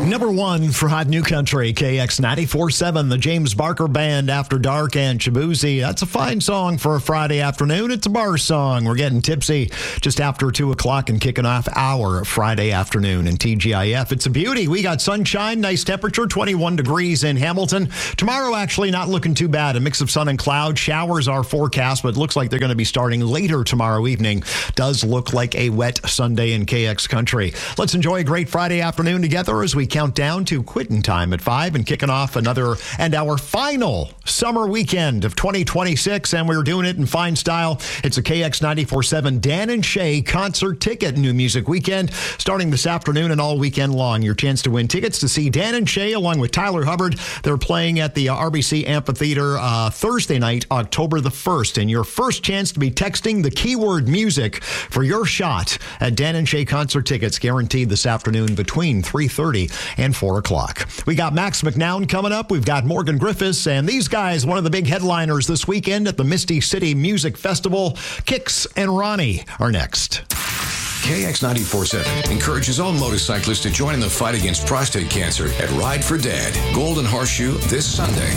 Number one for Hot New Country, KX 94.7, the James Barker Band, After Dark, and Shabuzi. That's a fine song for a Friday afternoon. It's a bar song. We're getting tipsy just after 2 o'clock and kicking off our Friday afternoon in TGIF. It's a beauty. We got sunshine, nice temperature, 21 degrees in Hamilton. Tomorrow, actually, not looking too bad. A mix of sun and cloud. Showers are forecast, but it looks like they're going to be starting later tomorrow evening. Does look like a wet Sunday in KX country. Let's enjoy a great Friday afternoon together as we count down to quitting time at 5 and kicking off another and our final summer weekend of 2026, and we're doing it in fine style. It's a KX 94.7 Dan and Shay concert ticket new music weekend starting this afternoon and all weekend long. Your chance to win tickets to see Dan and Shay along with Tyler Hubbard. They're playing at the RBC Amphitheater Thursday night, October the 1st, and your first chance to be texting the keyword music for your shot at Dan and Shay concert tickets, guaranteed this afternoon between 3:30 and 4 o'clock. We got Max McNown coming up. We've got Morgan Griffiths, and these guys, one of the big headliners this weekend at the Misty City Music Festival. Kix and Ronnie are next. KX 94.7 encourages all motorcyclists to join in the fight against prostate cancer at Ride for Dad, Golden Horseshoe, this Sunday.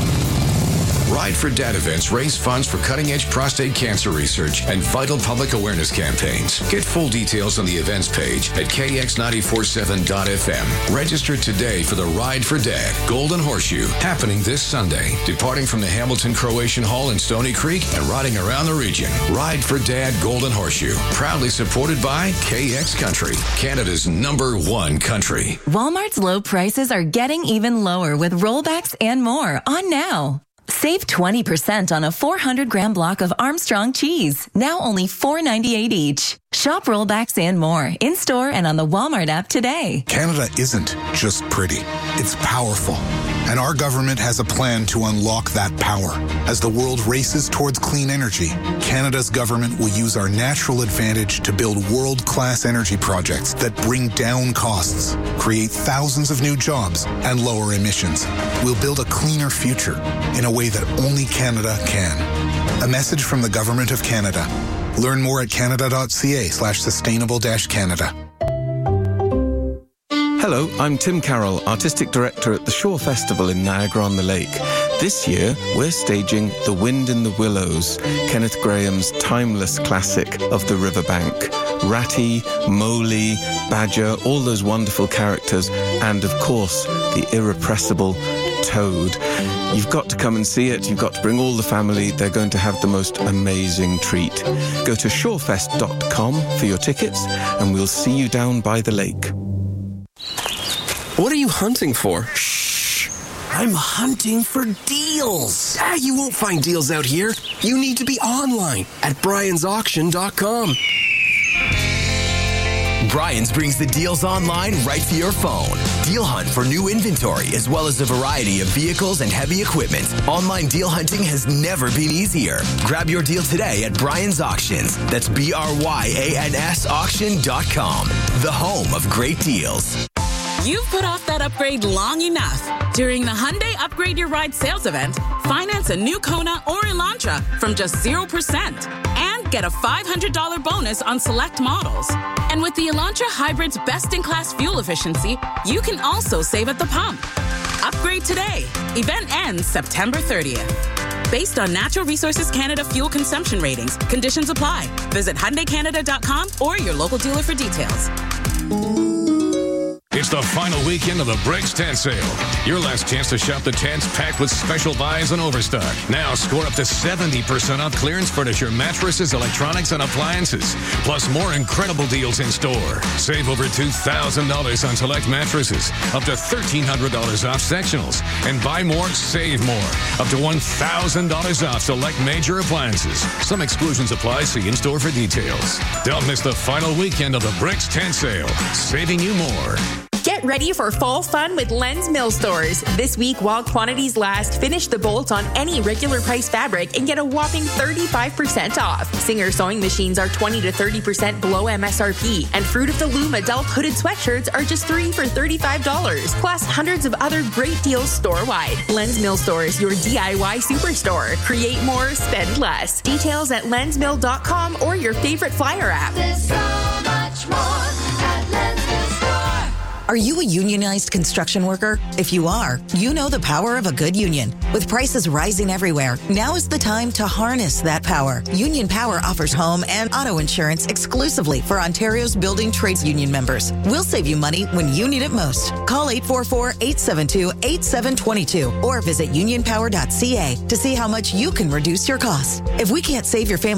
Ride for Dad events raise funds for cutting-edge prostate cancer research and vital public awareness campaigns. Get full details on the events page at kx947.fm. Register today for the Ride for Dad Golden Horseshoe, happening this Sunday, departing from the Hamilton Croatian Hall in Stony Creek and riding around the region. Ride for Dad Golden Horseshoe, proudly supported by KX Country, Canada's #1 country. Walmart's low prices are getting even lower with rollbacks and more on now. Save 20% on a 400-gram block of Armstrong cheese, now only $4.98 each. Shop rollbacks and more in-store and on the Walmart app today. Canada isn't just pretty, it's powerful. And our government has a plan to unlock that power. As the world races towards clean energy, Canada's government will use our natural advantage to build world-class energy projects that bring down costs, create thousands of new jobs, and lower emissions. We'll build a cleaner future in a way that only Canada can. A message from the Government of Canada. Learn more at canada.ca/sustainable-Canada. Hello, I'm Tim Carroll, Artistic Director at the Shore Festival in Niagara-on-the-Lake. This year, we're staging The Wind in the Willows, Kenneth Grahame's timeless classic of the riverbank. Ratty, Mowgli, Badger, all those wonderful characters, and of course, the irrepressible Toad. You've got to come and see it. You've got to bring all the family. They're going to have the most amazing treat. Go to shorefest.com for your tickets, and we'll see you down by the lake. What are you hunting for? Shh! I'm hunting for deals. You won't find deals out here. You need to be online at briansauction.com. Brian's brings the deals online right to your phone. Deal hunt for new inventory as well as a variety of vehicles and heavy equipment. Online deal hunting has never been easier. Grab your deal today at Brian's Auctions. That's BRYANS auction.com. The home of great deals. You've put off that upgrade long enough. During the Hyundai Upgrade Your Ride sales event, finance a new Kona or Elantra from just 0% and get a $500 bonus on select models. And with the Elantra Hybrid's best-in-class fuel efficiency, you can also save at the pump. Upgrade today. Event ends September 30th. Based on Natural Resources Canada fuel consumption ratings, conditions apply. Visit HyundaiCanada.com or your local dealer for details. It's the final weekend of the Bricks Tent Sale. Your last chance to shop the tents packed with special buys and overstock. Now score up to 70% off clearance furniture, mattresses, electronics, and appliances. Plus more incredible deals in store. Save over $2,000 on select mattresses. Up to $1,300 off sectionals. And buy more, save more. Up to $1,000 off select major appliances. Some exclusions apply. See in-store for details. Don't miss the final weekend of the Bricks Tent Sale. Saving you more. Get ready for fall fun with Len's Mill Stores. This week, while quantities last, finish the bolt on any regular price fabric and get a whopping 35% off. Singer sewing machines are 20 to 30% below MSRP, and Fruit of the Loom adult hooded sweatshirts are just $3 for $35. Plus, hundreds of other great deals store-wide. Len's Mill Stores, your DIY superstore. Create more, spend less. Details at lensmill.com or your favorite flyer app. There's so much more at Len's Mill Store. Are you a unionized construction worker? If you are, you know the power of a good union. With prices rising everywhere, now is the time to harness that power. Union Power offers home and auto insurance exclusively for Ontario's building trades union members. We'll save you money when you need it most. Call 844-872-8722 or visit unionpower.ca to see how much you can reduce your costs. If we can't save your family